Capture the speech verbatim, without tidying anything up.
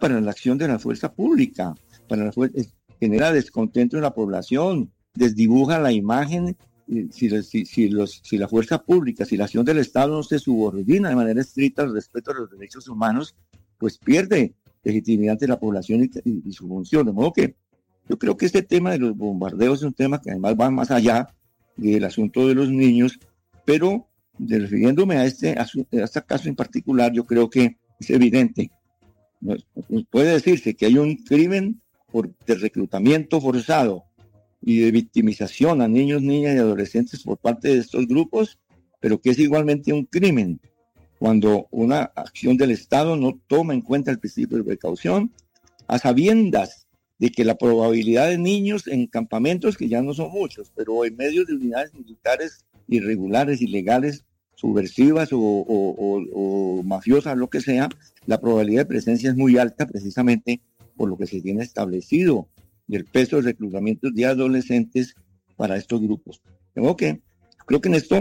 para la acción de la fuerza pública, para la fuerza, genera descontento en la población, desdibuja la imagen. Si, si, si, los, si la fuerza pública, si la acción del Estado no se subordina de manera estricta al respeto a los derechos humanos, pues pierde legitimidad ante la población y, y, y su función. De modo que yo creo que este tema de los bombardeos es un tema que además va más allá del asunto de los niños, pero de, refiriéndome a este, a, su, a este caso en particular, yo creo que es evidente. ¿No? Puede decirse que hay un crimen por, de reclutamiento forzado y de victimización a niños, niñas y adolescentes por parte de estos grupos, pero que es igualmente un crimen cuando una acción del Estado no toma en cuenta el principio de precaución, a sabiendas de que la probabilidad de niños en campamentos, que ya no son muchos, pero en medio de unidades militares irregulares, ilegales, subversivas o, o, o, o mafiosas, lo que sea, la probabilidad de presencia es muy alta precisamente por lo que se tiene establecido del peso de reclutamientos de adolescentes para estos grupos. Tengo que, creo que en esto